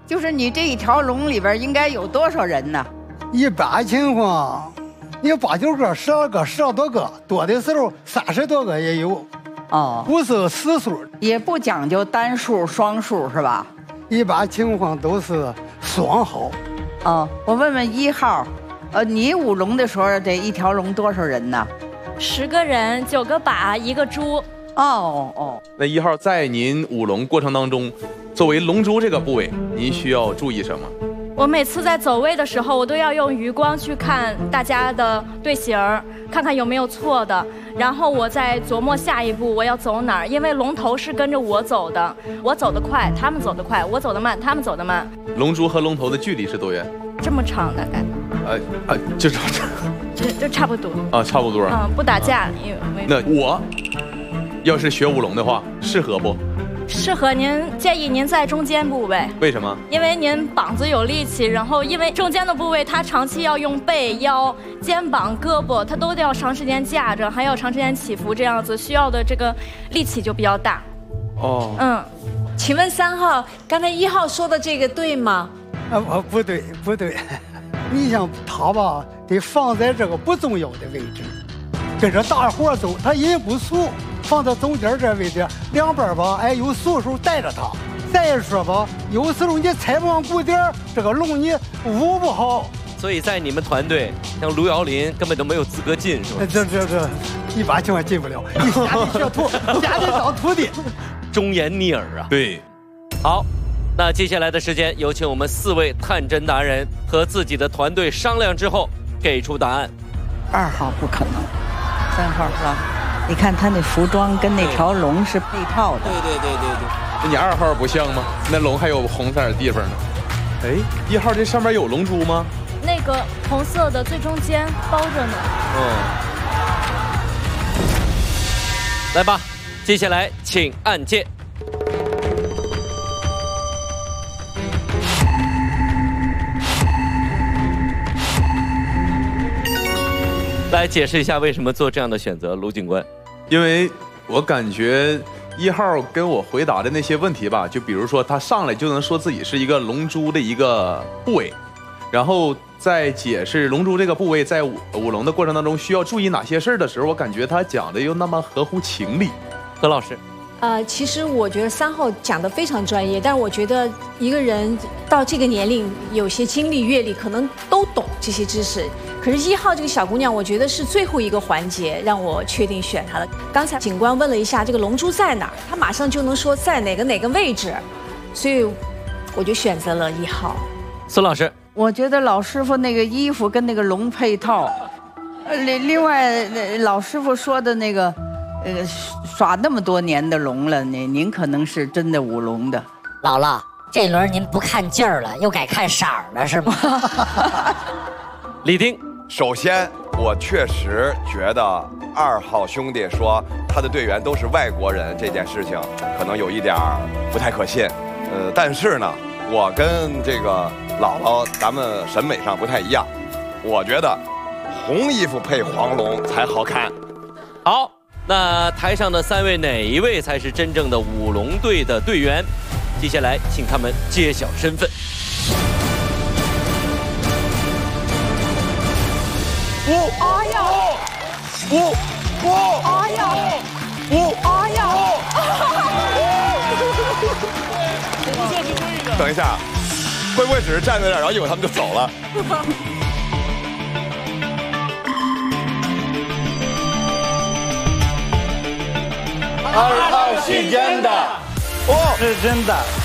就是你这一条龙里边应该有多少人呢？ 一般情况，有8、9个、12个、12多个，多的时候30多个也有。 哦， 不是实数， 也不讲究单数、双数是吧？ 一般情况都是双号。 哦，我问问1号，你舞龙的时候这一条龙多少人呢 ？10个人，9个把，1个猪。 哦。 那1号在您舞龙过程当中，作为龙珠这个部位，您需要注意什么？ 我每次在走位的时候，我都要用余光去看大家的队形，看看有没有错的，然后我再琢磨下一步我要走哪儿。因为龙头是跟着我走的，我走得快，他们走得快；我走得慢，他们走得慢。 龙珠和龙头的距离是多远？ 这么长大概？ 就这么长。 就差不多。 啊，差不多。 不打架，因为那我要是学舞龙的话，适合不？ 适合您，建议您在中间部位。 为什么？ 因为您膀子有力气，然后因为中间的部位它长期要用背、腰、肩膀、胳膊，它都得要长时间架着，还要长时间起伏，这样子需要的这个力气就比较大。 哦。 请问3号，刚才1号说的这个对吗？ 不对。你像他吧，得放在这个不重要的位置，跟着大伙走，他人不熟。放在中间这位置，两边吧，有数手带着他。再说吧，有时候你踩不上鼓点，这个龙你舞不好。 所以在你们团队，像卢瑶林根本都没有资格进，是吧？ 这，一般情况进不了。你先得学徒，先得当徒弟。 忠言逆耳啊！ 对。 好，那接下来的时间，有请我们4位探针达人和自己的团队商量之后，给出答案。 2号不可能，3号是吧？你看他那服装跟那条龙是配套的。 对。 那你2号不像吗？那龙还有红色的地方呢。1号这上面有龙珠吗？ 那个红色的最中间包着呢。 来吧，接下来请按键。来解释一下为什么做这样的选择，卢警官。 因为我感觉1号跟我回答的那些问题吧，就比如说他上来就能说自己是一个龙珠的一个部位，然后在解释龙珠这个部位在舞龙的过程当中需要注意哪些事儿的时候，我感觉他讲的又那么合乎情理。 何老师。 其实我觉得3号讲得非常专业，但是我觉得一个人到这个年龄，有些经历阅历，可能都懂这些知识。可是1号这个小姑娘，我觉得是最后一个环节让我确定选她的。刚才警官问了一下这个龙珠在哪儿，她马上就能说在哪个位置，所以我就选择了1号。 孙老师， 我觉得老师傅那个衣服跟那个龙配套，另外老师傅说的那个。耍那么多年的龙了，您可能是真的舞龙的。 姥姥，这轮您不看劲儿了，又改看色儿了是吗？ 李丁， 首先我确实觉得2号兄弟说他的队员都是外国人这件事情，可能有一点不太可信。但是呢，我跟这个姥姥咱们审美上不太一样，我觉得红衣服配黄龙才好看。 好。那台上的3位哪一位才是真正的舞龙队的队员？接下来请他们揭晓身份。 哎呀！哎呀！哎呀！ 等一下，会不会只是站在那儿，然后一会儿他们就走了？2号是真的， 是真的。